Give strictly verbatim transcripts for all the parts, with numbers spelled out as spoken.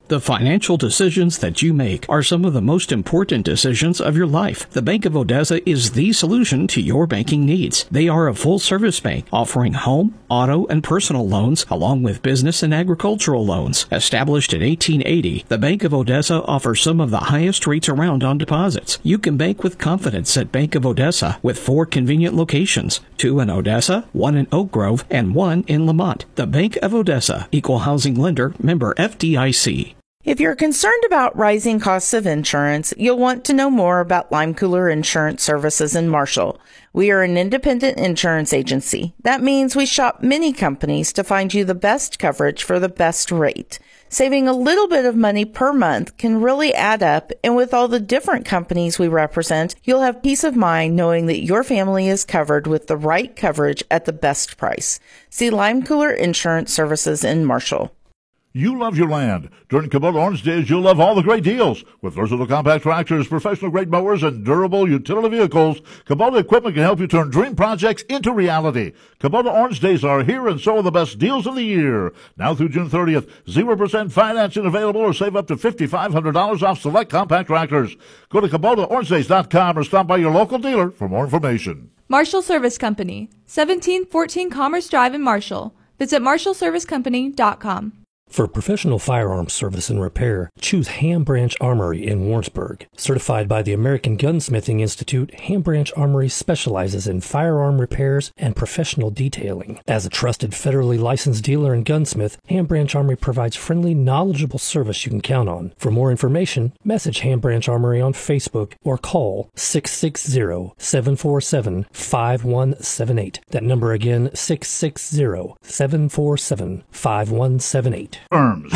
The financial decisions that you make are some of the most important decisions of your life. The Bank of Odessa is the solution to your banking needs. They are a full-service bank offering home, auto, and personal loans along with business and agricultural loans. Established in eighteen eighty, the Bank of Odessa offers some of the highest rates around on deposits. You can bank with confidence at Bank of Odessa with four convenient locations, two in Odessa, one in Oak Grove, and one in Lamont. The Bank of Odessa, Equal Housing Lender, member F D I C. If you're concerned about rising costs of insurance, you'll want to know more about Lime Cooler Insurance Services in Marshall. We are an independent insurance agency. That means we shop many companies to find you the best coverage for the best rate. Saving a little bit of money per month can really add up, and with all the different companies we represent, you'll have peace of mind knowing that your family is covered with the right coverage at the best price. See Lime Cooler Insurance Services in Marshall. You love your land. During Kubota Orange Days, you'll love all the great deals. With versatile compact tractors, professional-grade mowers, and durable utility vehicles, Kubota equipment can help you turn dream projects into reality. Kubota Orange Days are here, and so are the best deals of the year. Now through June thirtieth, zero percent financing available, or save up to five thousand five hundred dollars off select compact tractors. Go to Kubota Orange Days dot com or stop by your local dealer for more information. Marshall Service Company, seventeen fourteen Commerce Drive in Marshall. Visit marshall service company dot com. For professional firearms service and repair, choose Ham Branch Armory in Warrensburg. Certified by the American Gunsmithing Institute, Ham Branch Armory specializes in firearm repairs and professional detailing. As a trusted federally licensed dealer and gunsmith, Ham Branch Armory provides friendly, knowledgeable service you can count on. For more information, message Ham Branch Armory on Facebook or call six six zero, seven four seven, five one seven eight. That number again, six six zero, seven four seven, five one seven eight. Firms.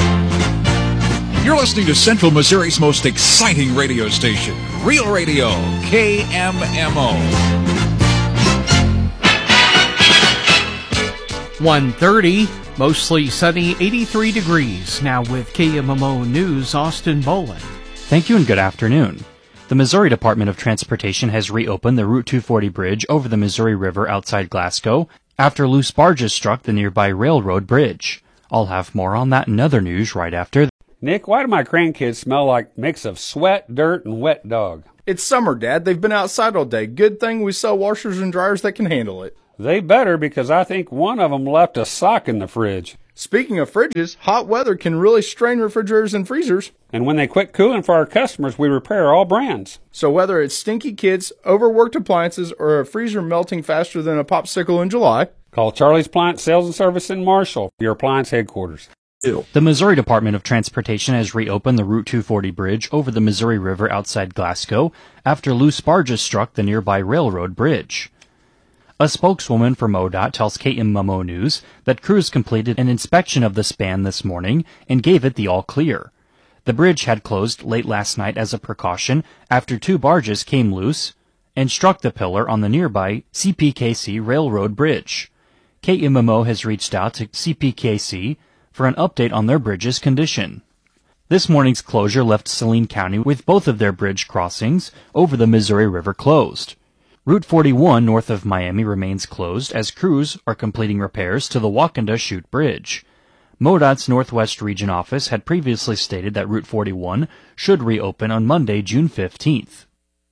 You're listening to Central Missouri's most exciting radio station, Real Radio, K M M O. one thirty, mostly sunny, eighty-three degrees. Now with K M M O News, Austin Boland. Thank you and good afternoon. The Missouri Department of Transportation has reopened the Route two forty bridge over the Missouri River outside Glasgow after loose barges struck the nearby railroad bridge. I'll have more on that and other news right after. Nick, why do my grandkids smell like a mix of sweat, dirt, and wet dog? It's summer, Dad. They've been outside all day. Good thing we sell washers and dryers that can handle it. They better, because I think one of them left a sock in the fridge. Speaking of fridges, hot weather can really strain refrigerators and freezers. And when they quit cooling for our customers, we repair all brands. So whether it's stinky kids, overworked appliances, or a freezer melting faster than a popsicle in July, call Charlie's Appliance Sales and Service in Marshall, your appliance headquarters. The Missouri Department of Transportation has reopened the Route two forty bridge over the Missouri River outside Glasgow after loose barges struck the nearby railroad bridge. A spokeswoman for MoDOT tells K M M O News that crews completed an inspection of the span this morning and gave it the all clear. The bridge had closed late last night as a precaution after two barges came loose and struck the pillar on the nearby C P K C railroad bridge. K M M O has reached out to C P K C for an update on their bridge's condition. This morning's closure left Saline County with both of their bridge crossings over the Missouri River closed. Route forty-one north of Miami remains closed as crews are completing repairs to the Wakanda Chute Bridge. MoDOT's Northwest Region office had previously stated that Route forty-one should reopen on Monday, June fifteenth.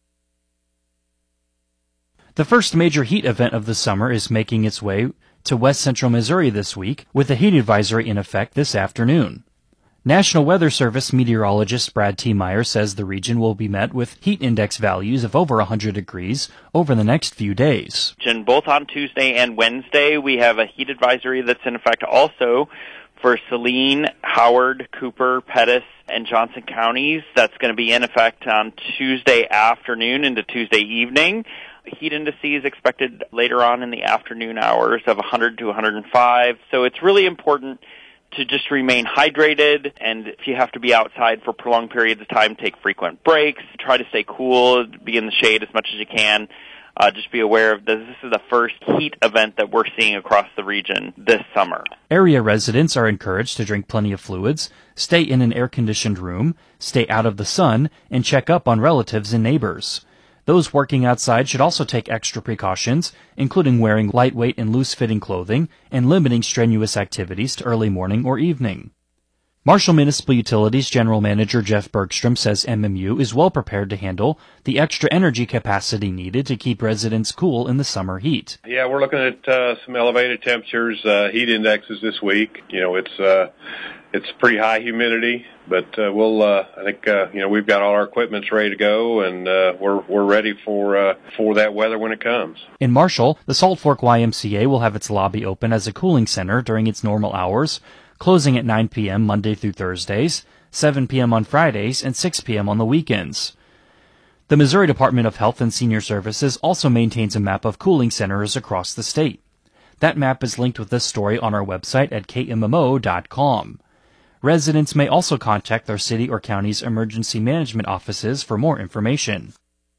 The first major heat event of the summer is making its way to west central Missouri this week, with a heat advisory in effect this afternoon. National Weather Service meteorologist Brad T. Meyer says the region will be met with heat index values of over one hundred degrees over the next few days. And both on Tuesday and Wednesday, we have a heat advisory that's in effect also for Saline, Howard, Cooper, Pettis, and Johnson counties. That's going to be in effect on Tuesday afternoon into Tuesday evening. Heat indices expected later on in the afternoon hours of one hundred to one hundred five. So it's really important to just remain hydrated, and if you have to be outside for prolonged periods of time, take frequent breaks. Try to stay cool, be in the shade as much as you can. Uh, just be aware of this. This is the first heat event that we're seeing across the region this summer. Area residents are encouraged to drink plenty of fluids, stay in an air-conditioned room, stay out of the sun, and check up on relatives and neighbors. Those working outside should also take extra precautions, including wearing lightweight and loose-fitting clothing and limiting strenuous activities to early morning or evening. Marshall Municipal Utilities General Manager Jeff Bergstrom says M M U is well prepared to handle the extra energy capacity needed to keep residents cool in the summer heat. Yeah, we're looking at uh, some elevated temperatures, uh, heat indexes this week. You know, it's uh, it's pretty high humidity, but uh, we'll. Uh, I think uh, you know we've got all our equipment's ready to go, and uh, we're we're ready for uh, for that weather when it comes. In Marshall, the Salt Fork Y M C A will have its lobby open as a cooling center during its normal hours, closing at nine p.m. Monday through Thursdays, seven p.m. on Fridays, and six p.m. on the weekends. The Missouri Department of Health and Senior Services also maintains a map of cooling centers across the state. That map is linked with this story on our website at K M M O dot com. Residents may also contact their city or county's emergency management offices for more information.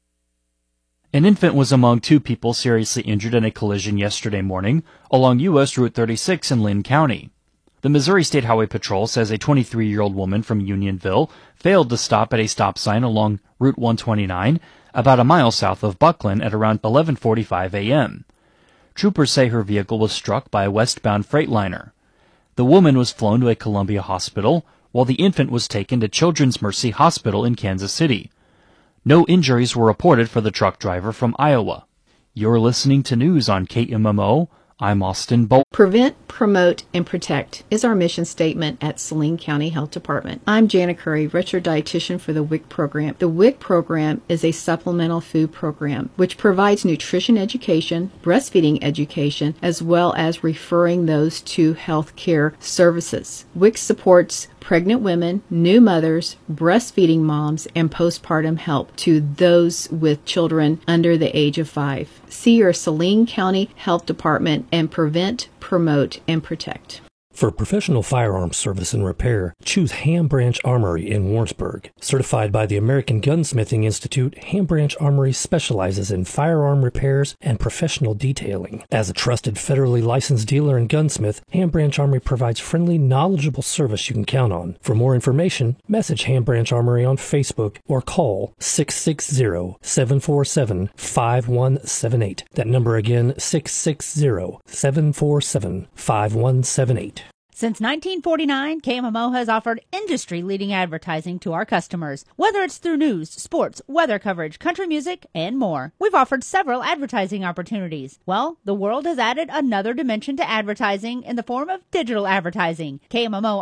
An infant was among two people seriously injured in a collision yesterday morning along U S Route thirty-six in Lynn County. The Missouri State Highway Patrol says a twenty-three-year-old woman from Unionville failed to stop at a stop sign along Route one twenty-nine, about a mile south of Buckland at around eleven forty-five a.m. Troopers say her vehicle was struck by a westbound Freightliner. The woman was flown to a Columbia hospital, while the infant was taken to Children's Mercy Hospital in Kansas City. No injuries were reported for the truck driver from Iowa. You're listening to news on K M M O. I'm Austin Bolt. Prevent, promote, and protect is our mission statement at Saline County Health Department. I'm Jana Curry, registered dietitian for the W I C program. The W I C program is a supplemental food program which provides nutrition education, breastfeeding education, as well as referring those to health care services. W I C supports pregnant women, new mothers, breastfeeding moms, and postpartum help to those with children under the age of five. See your Saline County Health Department and prevent, promote, and protect. For professional firearms service and repair, choose Ham Branch Armory in Warrensburg. Certified by the American Gunsmithing Institute, Ham Branch Armory specializes in firearm repairs and professional detailing. As a trusted federally licensed dealer and gunsmith, Ham Branch Armory provides friendly, knowledgeable service you can count on. For more information, message Ham Branch Armory on Facebook or call six six zero, seven four seven, five one seven eight. That number again, six six zero, seven four seven, five one seven eight. Since nineteen forty-nine, K M M O has offered industry-leading advertising to our customers, whether it's through news, sports, weather coverage, country music, and more. We've offered several advertising opportunities. Well, the world has added another dimension to advertising in the form of digital advertising. K M M O